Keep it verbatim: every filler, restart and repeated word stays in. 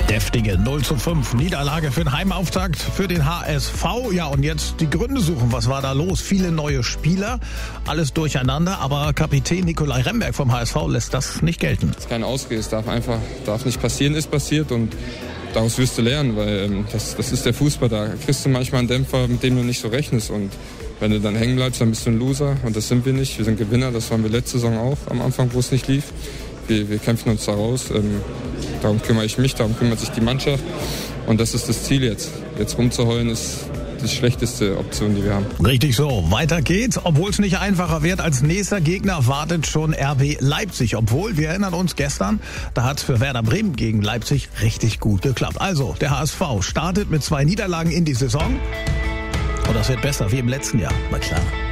Deftige null zu fünf. Niederlage für den Heimauftakt für den H S V. Ja, und jetzt die Gründe suchen. Was war da los? Viele neue Spieler, alles durcheinander. Aber Kapitän Nikolai Remberg vom H S V lässt das nicht gelten. Es ist keine Ausrede. Es darf einfach darf nicht passieren, ist passiert. Und daraus wirst du lernen, weil ähm, das, das ist der Fußball. Da kriegst du manchmal einen Dämpfer, mit dem du nicht so rechnest. Und wenn du dann hängen bleibst, dann bist du ein Loser. Und das sind wir nicht. Wir sind Gewinner. Das waren wir letzte Saison auch am Anfang, wo es nicht lief. Wir, wir kämpfen uns da raus. Ähm, darum kümmere ich mich, darum kümmert sich die Mannschaft. Und das ist das Ziel jetzt. Jetzt rumzuheulen ist die schlechteste Option, die wir haben. Richtig so. Weiter geht's. Obwohl es nicht einfacher wird, als nächster Gegner wartet schon R B Leipzig. Obwohl, wir erinnern uns gestern, da hat es für Werder Bremen gegen Leipzig richtig gut geklappt. Also, der H S V startet mit zwei Niederlagen in die Saison. Und das wird besser wie im letzten Jahr. Na klar.